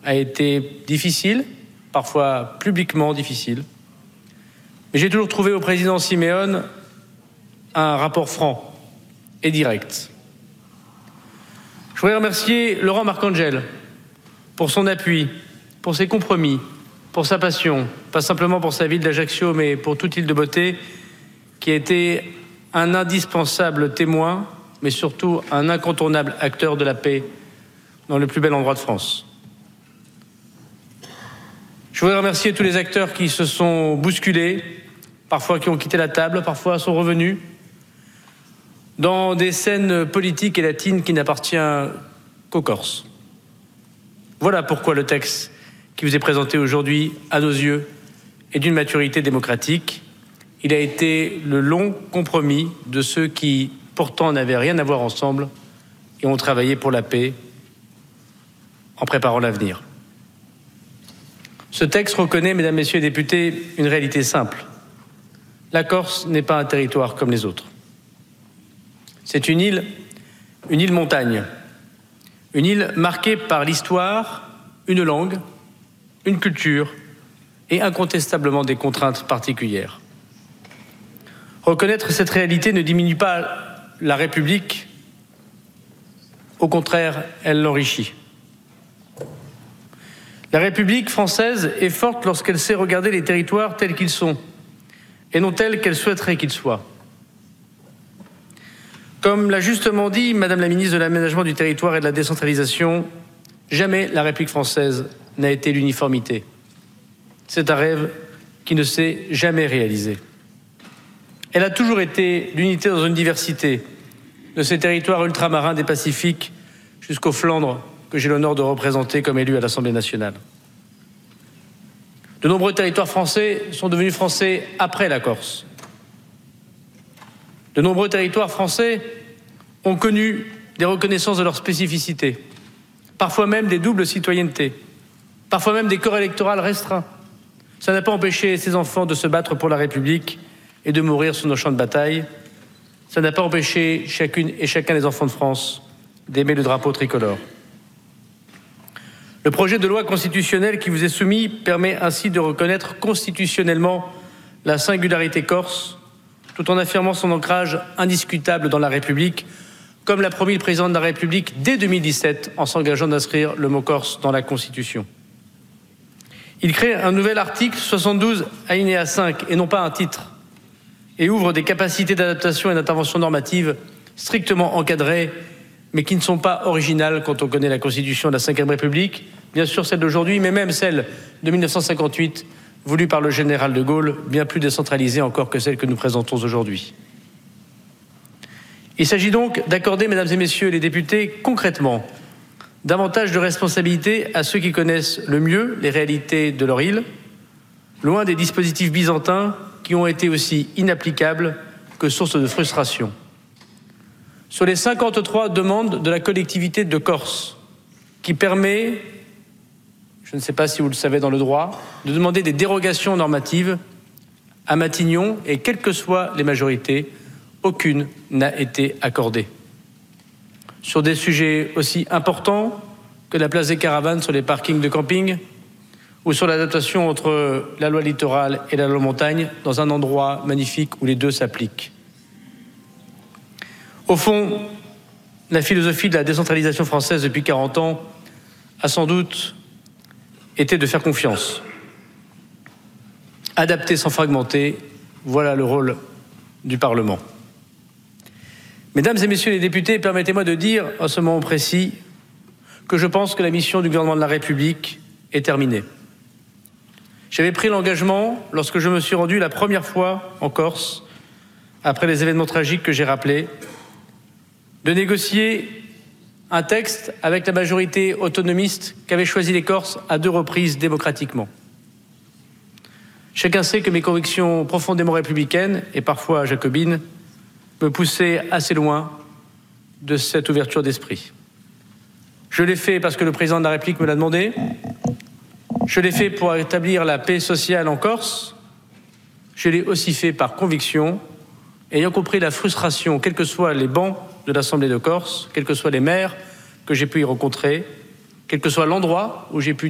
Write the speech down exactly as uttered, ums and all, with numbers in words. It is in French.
a été difficile, parfois publiquement difficile. Mais j'ai toujours trouvé au président Siméone un rapport franc et direct. Je voudrais remercier Laurent Marcangel pour son appui, pour ses compromis, pour sa passion, pas simplement pour sa ville d'Ajaccio, mais pour toute Île-de-Beauté, qui a été un indispensable témoin, mais surtout un incontournable acteur de la paix dans le plus bel endroit de France. Je voudrais remercier tous les acteurs qui se sont bousculés, parfois qui ont quitté la table, parfois sont revenus, dans des scènes politiques et latines qui n'appartiennent qu'aux Corses. Voilà pourquoi le texte qui vous est présenté aujourd'hui, à nos yeux, est d'une maturité démocratique. Il a été le long compromis de ceux qui, pourtant, n'avaient rien à voir ensemble et ont travaillé pour la paix en préparant l'avenir. Ce texte reconnaît, mesdames, messieurs les députés, une réalité simple. La Corse n'est pas un territoire comme les autres. C'est une île, une île montagne, une île marquée par l'histoire, une langue, une culture et incontestablement des contraintes particulières. Reconnaître cette réalité ne diminue pas la République, au contraire, elle l'enrichit. La République française est forte lorsqu'elle sait regarder les territoires tels qu'ils sont et non tels qu'elle souhaiterait qu'ils soient. Comme l'a justement dit Madame la ministre de l'Aménagement du Territoire et de la Décentralisation, jamais la République française n'a été l'uniformité. C'est un rêve qui ne s'est jamais réalisé. Elle a toujours été l'unité dans une diversité, de ces territoires ultramarins des Pacifiques jusqu'aux Flandres, que j'ai l'honneur de représenter comme élu à l'Assemblée nationale. De nombreux territoires français sont devenus français après la Corse. De nombreux territoires français ont connu des reconnaissances de leur spécificité, parfois même des doubles citoyennetés, parfois même des corps électoraux restreints. Ça n'a pas empêché ces enfants de se battre pour la République et de mourir sur nos champs de bataille. Ça n'a pas empêché chacune et chacun des enfants de France d'aimer le drapeau tricolore. Le projet de loi constitutionnelle qui vous est soumis permet ainsi de reconnaître constitutionnellement la singularité corse, tout en affirmant son ancrage indiscutable dans la République, comme l'a promis le président de la République dès deux mille dix-sept en s'engageant d'inscrire le mot corse dans la Constitution. Il crée un nouvel article soixante-douze alinéa cinq et non pas un titre, et ouvre des capacités d'adaptation et d'intervention normative strictement encadrées, mais qui ne sont pas originales quand on connaît la Constitution de la cinquième République, bien sûr celle d'aujourd'hui, mais même celle de mille neuf cent cinquante-huit, voulue par le général de Gaulle, bien plus décentralisée encore que celle que nous présentons aujourd'hui. Il s'agit donc d'accorder, mesdames et messieurs les députés, concrètement, davantage de responsabilités à ceux qui connaissent le mieux les réalités de leur île, loin des dispositifs byzantins qui ont été aussi inapplicables que source de frustration. Sur les cinquante-trois demandes de la collectivité de Corse, qui permet, je ne sais pas si vous le savez dans le droit, de demander des dérogations normatives à Matignon, et quelles que soient les majorités, aucune n'a été accordée. Sur des sujets aussi importants que la place des caravanes sur les parkings de camping, ou sur l'adaptation entre la loi littorale et la loi montagne, dans un endroit magnifique où les deux s'appliquent. Au fond, la philosophie de la décentralisation française depuis quarante ans a sans doute été de faire confiance. Adapter sans fragmenter, voilà le rôle du Parlement. Mesdames et messieurs les députés, permettez-moi de dire, à ce moment précis, que je pense que la mission du gouvernement de la République est terminée. J'avais pris l'engagement, lorsque je me suis rendu la première fois en Corse, après les événements tragiques que j'ai rappelés, de négocier un texte avec la majorité autonomiste qu'avaient choisi les Corses à deux reprises démocratiquement. Chacun sait que mes convictions profondément républicaines et parfois jacobines me poussaient assez loin de cette ouverture d'esprit. Je l'ai fait parce que le président de la République me l'a demandé. Je l'ai fait pour établir la paix sociale en Corse. Je l'ai aussi fait par conviction, ayant compris la frustration, quels que soient les bancs de l'Assemblée de Corse, quels que soient les maires que j'ai pu y rencontrer, quel que soit l'endroit où j'ai pu